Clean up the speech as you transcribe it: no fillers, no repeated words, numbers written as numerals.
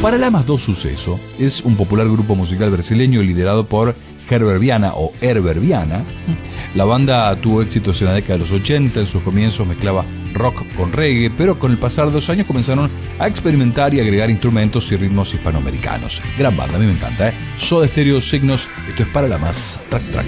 Paralamas do Sucesso es un popular grupo musical brasileño liderado por Herbert Viana o Herbert Viana. La banda tuvo éxitos en la década de los 80, en sus comienzos mezclaba rock con reggae, pero con el pasar de los años comenzaron a experimentar y agregar instrumentos y ritmos hispanoamericanos. Gran banda, a mí me encanta, ¿eh? Soda Stereo, Signos, esto es Paralamas, track track.